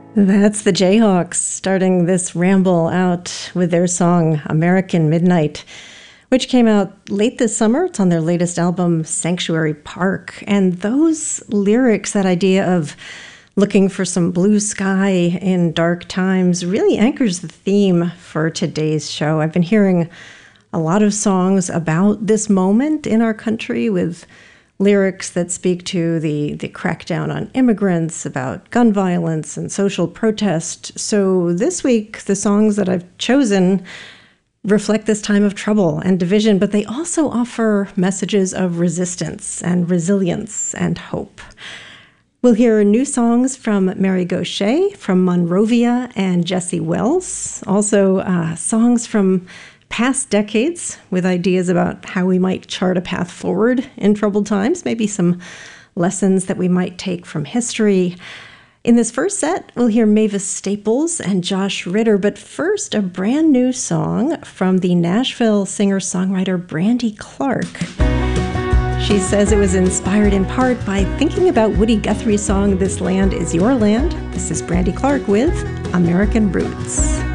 That's the Jayhawks starting this ramble out with their song American Midnight, which came out late this summer. It's on their latest album, Sanctuary Park. And those lyrics, that idea of looking for some blue sky in dark times, really anchors the theme for today's show. I've been hearing a lot of songs about this moment in our country with lyrics that speak to the crackdown on immigrants, about gun violence and social protest. So this week, the songs that I've chosen reflect this time of trouble and division, but they also offer messages of resistance and resilience and hope. We'll hear new songs from Mary Gauthier, from Monrovia, and Jesse Wells. Also, songs from past decades with ideas about how we might chart a path forward in troubled times, maybe some lessons that we might take from history. In this first set, we'll hear Mavis Staples and Josh Ritter, but first, a brand new song from the Nashville singer-songwriter Brandy Clark. She says it was inspired in part by thinking about Woody Guthrie's song, This Land Is Your Land. This is Brandy Clark with American Roots.